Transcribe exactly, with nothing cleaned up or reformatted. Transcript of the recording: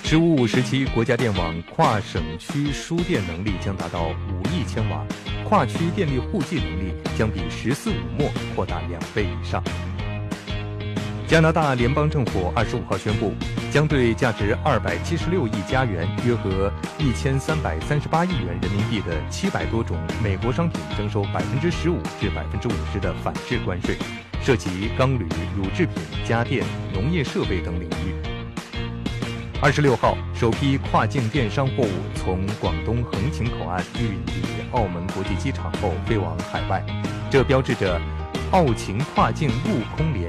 十五五时期，国家电网跨省区输电能力将达到五亿千瓦，跨区电力互计能力将比“十四五”末扩大两倍以上。加拿大联邦政府二十五号宣布，将对价值二百七十六亿加元（约合一千三百三十八亿元人民币）的七百多种美国商品征收百分之十五至百分之五十的反制关税，涉及钢铝、乳制品、家电、农业设备等领域。二十六号，首批跨境电商货物从广东横琴口岸运抵澳门国际机场后飞往海外，这标志着澳秦跨境陆空联